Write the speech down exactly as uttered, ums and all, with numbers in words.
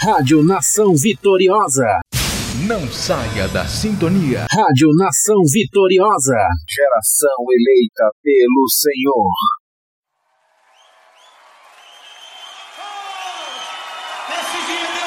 Rádio Nação Vitoriosa. Não saia da sintonia. Rádio Nação Vitoriosa. Geração eleita pelo Senhor. Esse dia